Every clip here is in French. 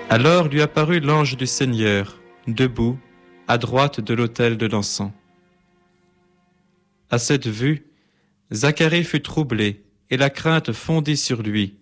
Alors lui apparut l'ange du Seigneur, debout, à droite de l'autel de l'encens. À cette vue, Zacharie fut troublé, et la crainte fondit sur lui.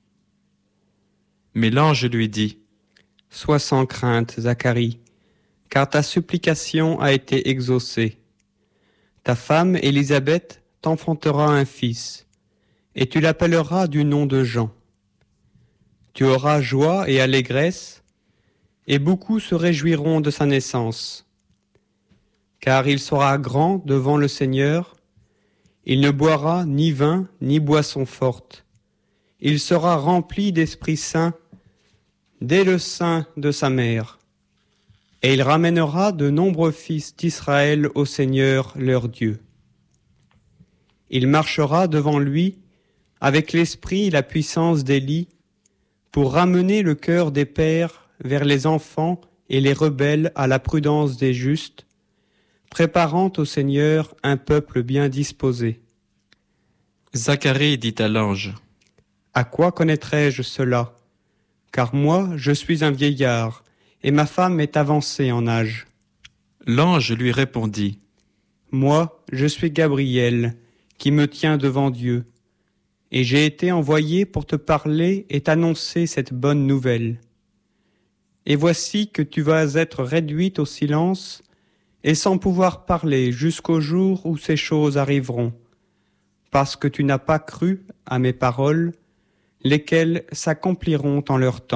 Mais l'ange lui dit : « Sois sans crainte, Zacharie, car ta supplication a été exaucée. Ta femme, Élisabeth, t'enfantera un fils, et tu l'appelleras du nom de Jean. Tu auras joie et allégresse, et beaucoup se réjouiront de sa naissance. Car il sera grand devant le Seigneur, il ne boira ni vin ni boisson forte. Il sera rempli d'Esprit Saint dès le sein de sa mère. Et il ramènera de nombreux fils d'Israël au Seigneur leur Dieu. Il marchera devant lui avec l'esprit et la puissance d'Élie pour ramener le cœur des pères vers les enfants et les rebelles à la prudence des justes, préparant au Seigneur un peuple bien disposé. » Zacharie dit à l'ange : « À quoi connaîtrai-je cela ? Car moi, je suis un vieillard, et ma femme est avancée en âge. » L'ange lui répondit : « Moi, je suis Gabriel, qui me tient devant Dieu, et j'ai été envoyé pour te parler et t'annoncer cette bonne nouvelle. Et voici que tu vas être réduite au silence et sans pouvoir parler jusqu'au jour où ces choses arriveront, parce que tu n'as pas cru à mes paroles, lesquelles s'accompliront en leur temps. »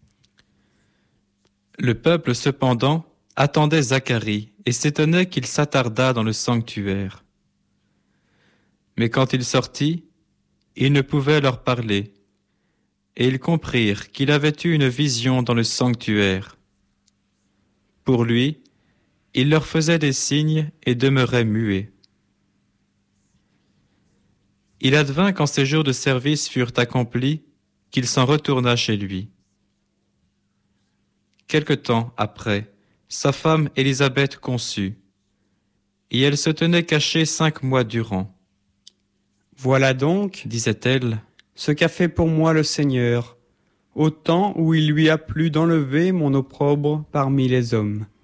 Le peuple, cependant, attendait Zacharie et s'étonnait qu'il s'attardât dans le sanctuaire. Mais quand il sortit, il ne pouvait leur parler, et ils comprirent qu'il avait eu une vision dans le sanctuaire. Pour lui, il leur faisait des signes et demeurait muet. Il advint quand ses jours de service furent accomplis, qu'il s'en retourna chez lui. Quelque temps après, sa femme Élisabeth conçut, et elle se tenait cachée 5 mois durant. « Voilà donc, disait-elle, ce qu'a fait pour moi le Seigneur, au temps où il lui a plu d'enlever mon opprobre parmi les hommes.